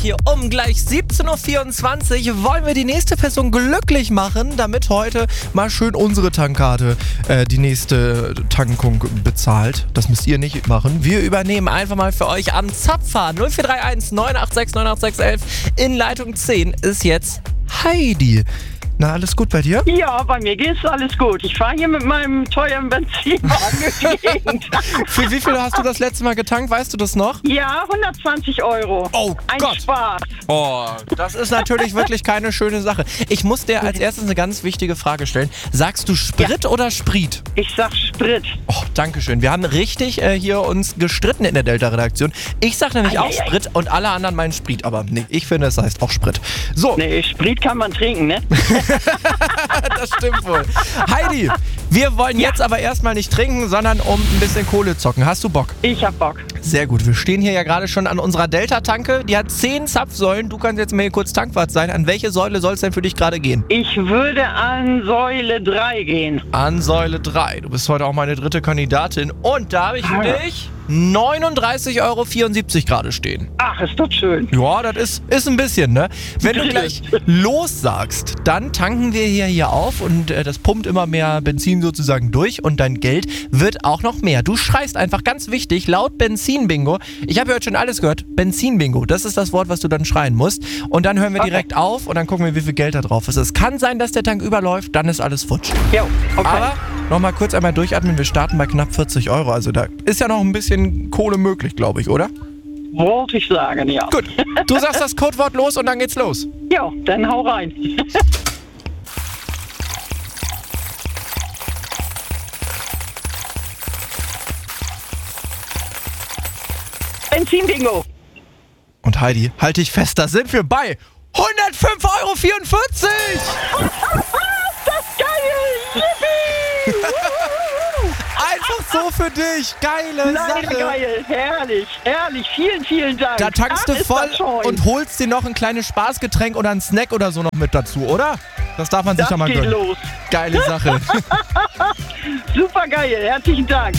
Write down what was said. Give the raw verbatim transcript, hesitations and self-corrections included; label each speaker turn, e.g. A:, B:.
A: Hier um gleich siebzehn Uhr vierundzwanzig wollen wir die nächste Person glücklich machen, damit heute mal schön unsere Tankkarte äh, die nächste Tankung bezahlt. Das müsst ihr nicht machen. Wir übernehmen einfach mal für euch am Zapfer. null vier drei eins neun acht sechs neun acht sechs eins eins. In Leitung zehn ist jetzt Heidi. Na, alles gut bei dir?
B: Ja, bei mir geht's alles gut. Ich fahre hier mit meinem teuren Benzinwagen durch die Gegend.
A: Für wie viel hast du das letzte Mal getankt? Weißt du das noch?
B: Ja, hundertzwanzig Euro.
A: Oh
B: Ein
A: Gott.
B: Spaß.
A: Oh, das ist natürlich wirklich keine schöne Sache. Ich muss dir als erstes eine ganz wichtige Frage stellen. Sagst du Sprit oder Sprit?
B: Ich sag Sprit.
A: Oh, dankeschön. Wir haben richtig äh, hier uns gestritten in der Delta-Redaktion. Ich sag nämlich
B: Ei,
A: auch
B: ei, ei.
A: Sprit und alle anderen meinen Sprit. Aber nee, ich finde, es heißt auch Sprit. So,
B: Nee, Sprit kann man trinken, ne?
A: das stimmt wohl. Heidi, wir wollen
B: Ja.
A: jetzt aber erstmal nicht trinken, sondern um ein bisschen Kohle zocken. Hast du Bock?
B: Ich hab Bock.
A: Sehr gut. Wir stehen hier ja gerade schon an unserer Delta-Tanke. Die hat zehn Zapfsäulen. Du kannst jetzt mal hier kurz Tankwart sein. An welche Säule soll es denn für dich gerade gehen?
B: Ich würde an Säule drei gehen.
A: An Säule drei. Du bist heute auch meine dritte Kandidatin. Und da habe ich für
B: Ah.
A: dich neununddreißig Euro vierundsiebzig gerade stehen.
B: Ach, ist doch schön.
A: Ja, das ist, ist ein bisschen, ne? Wenn du gleich los sagst, dann tanken wir hier, hier auf und äh, das pumpt immer mehr Benzin sozusagen durch und dein Geld wird auch noch mehr. Du schreist einfach ganz wichtig laut Benzin-Bingo. Ich habe ja heute schon alles gehört. Benzin-Bingo, das ist das Wort, was du dann schreien musst. Und dann hören wir
B: Okay.
A: direkt auf und dann gucken wir, wie viel Geld da drauf ist. Es kann sein, dass der Tank überläuft, dann ist alles futsch.
B: Jo, okay.
A: Aber nochmal kurz einmal durchatmen. Wir starten bei knapp vierzig Euro. Also da ist ja noch ein bisschen Kohle möglich, glaube ich, oder?
B: Wollte ich sagen, ja.
A: Gut, du sagst das Codewort los und dann geht's los.
B: Jo, dann hau rein. Benzin-Bingo.
A: Und Heidi, halte dich fest, da sind wir bei hundertfünf Euro vierundvierzig!
B: Geil! Yippie!
A: Einfach so für dich, geile
B: Nein,
A: Sache.
B: geil, herrlich, herrlich, vielen, vielen Dank.
A: Da tankst du
B: Ach, ist
A: voll
B: das schön.
A: und holst dir noch ein kleines Spaßgetränk oder einen Snack oder so noch mit dazu, oder? Das darf man sich
B: das
A: ja mal
B: geht
A: gönnen.
B: los.
A: Geile Sache.
B: Super geil, herzlichen Dank.